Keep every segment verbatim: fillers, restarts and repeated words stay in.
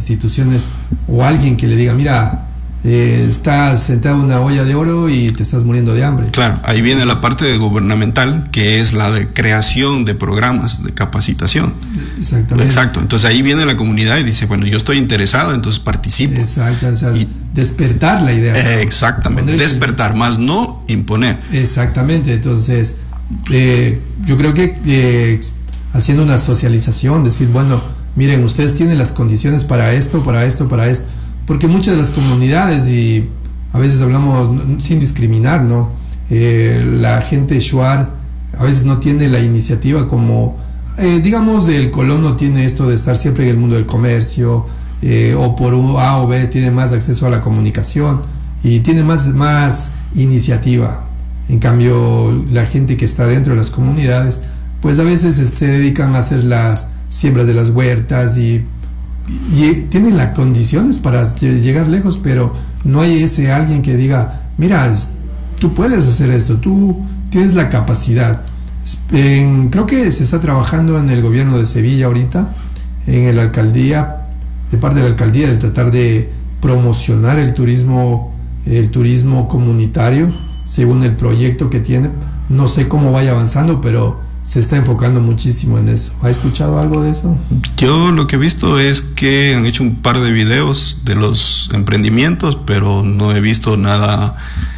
instituciones o alguien que le diga, mira, eh, estás sentado en una olla de oro y te estás muriendo de hambre. Claro, ahí viene la parte de gubernamental, que es la de creación de programas de capacitación. Exactamente. Exacto, entonces ahí viene la comunidad y dice, bueno, yo estoy interesado, entonces participo. Exacto, o sea, y, despertar la idea. Eh, exactamente, despertar, el... más no imponer. Exactamente, entonces eh, yo creo que eh, haciendo una socialización, decir, bueno, miren, ustedes tienen las condiciones para esto, para esto, para esto, porque muchas de las comunidades, y a veces hablamos sin discriminar, ¿no? Eh, la gente shuar a veces no tiene la iniciativa como, eh, digamos, el colono tiene esto de estar siempre en el mundo del comercio, eh, o por A o B tiene más acceso a la comunicación y tiene más, más iniciativa. En cambio, la gente que está dentro de las comunidades, pues a veces se, se dedican a hacer las siembras de las huertas y y tienen las condiciones para llegar lejos, pero no hay ese alguien que diga, mira, tú puedes hacer esto, tú tienes la capacidad. En, creo que se está trabajando en el gobierno de Sevilla ahorita, en la alcaldía, de parte de la alcaldía, de tratar de promocionar el turismo, el turismo comunitario, según el proyecto que tiene. No sé cómo vaya avanzando, pero se está enfocando muchísimo en eso. ¿Ha escuchado algo de eso? Yo lo que he visto es que han hecho un par de videos de los emprendimientos, pero no he visto nada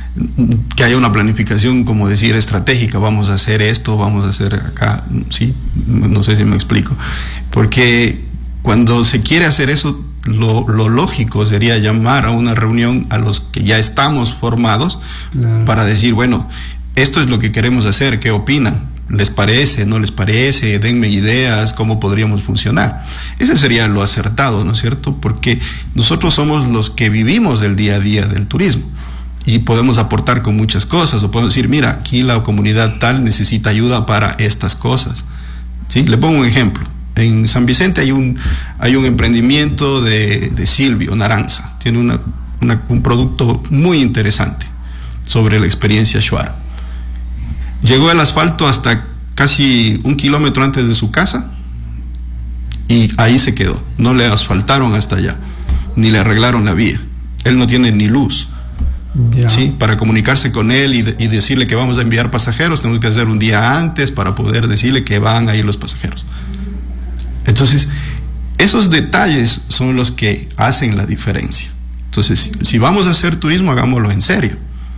que haya una planificación, como decir, estratégica. Vamos a hacer esto, vamos a hacer acá. Sí, no sé si me explico. Porque cuando se quiere hacer eso, lo, lo lógico sería llamar a una reunión a los que ya estamos formados, claro, para decir, bueno, esto es lo que queremos hacer, ¿qué opinan? ¿Les parece? ¿No les parece? Denme ideas, ¿cómo podríamos funcionar? Ese sería lo acertado, ¿no es cierto? Porque nosotros somos los que vivimos el día a día del turismo y podemos aportar con muchas cosas, o podemos decir, mira, aquí la comunidad tal necesita ayuda para estas cosas. ¿Sí? Le pongo un ejemplo. En San Vicente hay un, hay un emprendimiento de, de Silvio Naranza. Tiene una, una, un producto muy interesante sobre la experiencia shuar. Llegó el asfalto hasta casi un kilómetro antes de su casa y ahí se quedó. No le asfaltaron hasta allá, ni le arreglaron la vía. Él no tiene ni luz. Yeah. ¿Sí? Para comunicarse con él y, de, y decirle que vamos a enviar pasajeros, tenemos que hacer un día antes para poder decirle que van a ir los pasajeros. Entonces, esos detalles son los que hacen la diferencia. Entonces, si vamos a hacer turismo, hagámoslo en serio.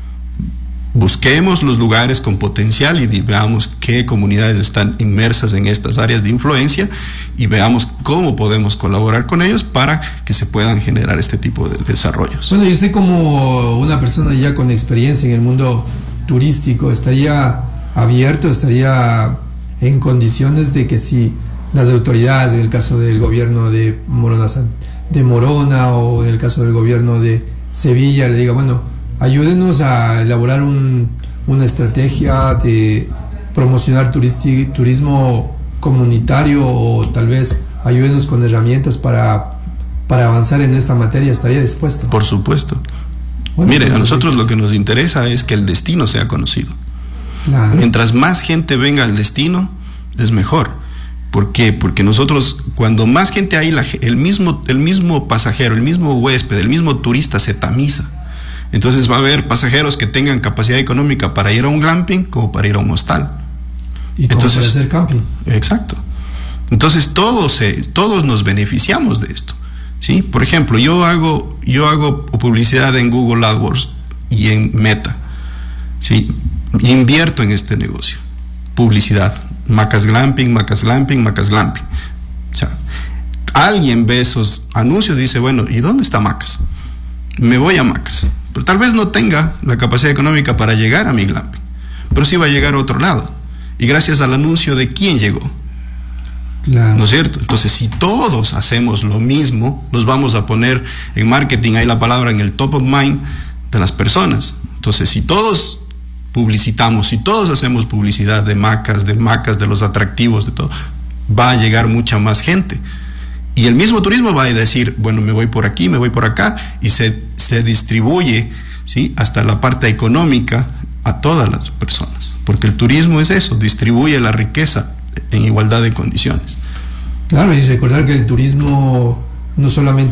Busquemos los lugares con potencial y veamos qué comunidades están inmersas en estas áreas de influencia y veamos cómo podemos colaborar con ellos para que se puedan generar este tipo de desarrollos. Bueno, yo sé, como una persona ya con experiencia en el mundo turístico, estaría abierto, estaría en condiciones de que si las autoridades, en el caso del gobierno de Morona, de Morona o en el caso del gobierno de Sevilla, le diga, bueno, ayúdenos a elaborar un, una estrategia de promocionar turisti, turismo comunitario, o tal vez ayúdenos con herramientas para, para avanzar en esta materia, ¿estaría dispuesto? Por supuesto. Bueno, Mire, pues, a nosotros lo que nos interesa es que el destino sea conocido. Claro. Mientras más gente venga al destino, es mejor. ¿Por qué? Porque nosotros, cuando más gente hay, la, el, mismo, el mismo pasajero, el mismo huésped, el mismo turista se tamiza. Entonces va a haber pasajeros que tengan capacidad económica para ir a un glamping como para ir a un hostal. ¿Y cómo puede ser camping? Exacto. Entonces todos, eh, todos nos beneficiamos de esto, ¿sí? Por ejemplo, yo hago, yo hago publicidad en Google AdWords y en Meta, ¿sí? Invierto en este negocio. Publicidad. Macas Glamping, Macas Glamping, Macas Glamping. O sea, alguien ve esos anuncios y dice, bueno, ¿y dónde está Macas? Me voy a Macas. Pero tal vez no tenga la capacidad económica para llegar a mi glamping, pero sí va a llegar a otro lado. Y gracias al anuncio de quién llegó. Claro. ¿No es cierto? Entonces, si todos hacemos lo mismo, nos vamos a poner en marketing, hay la palabra, en el top of mind de las personas. Entonces, si todos publicitamos, si todos hacemos publicidad de Macas, de Macas, de los atractivos, de todo, va a llegar mucha más gente. Y el mismo turismo va a decir, bueno, me voy por aquí, me voy por acá, y se, se distribuye, ¿sí?, hasta la parte económica a todas las personas. Porque el turismo es eso, distribuye la riqueza en igualdad de condiciones. Claro, y recordar que el turismo no solamente